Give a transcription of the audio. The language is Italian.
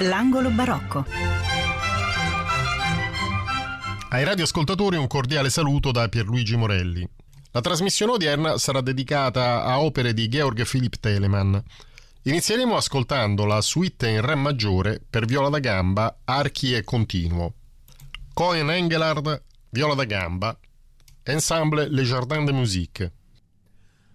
L'angolo barocco. Ai radioascoltatori un cordiale saluto da Pierluigi Morelli. La trasmissione odierna sarà dedicata a opere di Georg Philipp Telemann. Inizieremo ascoltando la suite in re maggiore per viola da gamba, archi e continuo. Cohen Engelhard, viola da gamba, Ensemble Les Jardins de Musique.